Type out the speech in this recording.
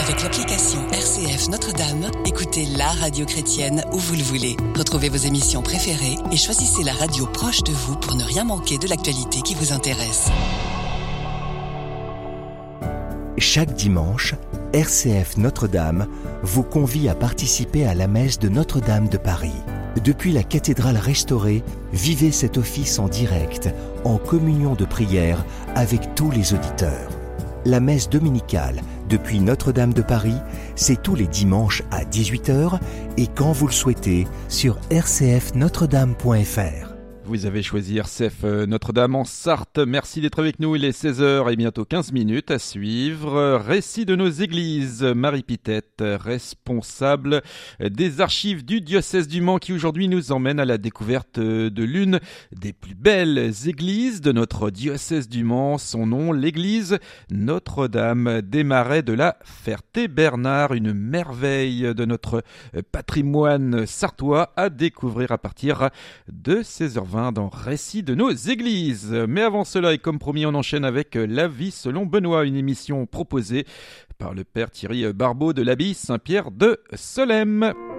Avec l'application RCF Notre-Dame, écoutez la radio chrétienne où vous le voulez. Retrouvez vos émissions préférées et choisissez la radio proche de vous pour ne rien manquer de l'actualité qui vous intéresse. Chaque dimanche, RCF Notre-Dame vous convie à participer à la messe de Notre-Dame de Paris. Depuis la cathédrale restaurée, vivez cet office en direct, en communion de prière avec tous les auditeurs. La messe dominicale depuis Notre-Dame de Paris, c'est tous les dimanches à 18h et quand vous le souhaitez sur rcfnotredame.fr. Vous avez choisi RCF Notre-Dame en Sarthe. Merci d'être avec nous. Il est 16h et bientôt 15 minutes à suivre. Récit de nos églises. Marie Pitette, responsable des archives du diocèse du Mans, qui aujourd'hui nous emmène à la découverte de l'une des plus belles églises de notre diocèse du Mans. Son nom, l'église Notre-Dame des Marais de la Ferté-Bernard. Une merveille de notre patrimoine sartois à découvrir à partir de 16h20. Dans Récit de nos églises. Mais avant cela, et comme promis, on enchaîne avec La vie selon Benoît, une émission proposée par le père Thierry Barbeau de l'abbaye Saint-Pierre de Solesmes.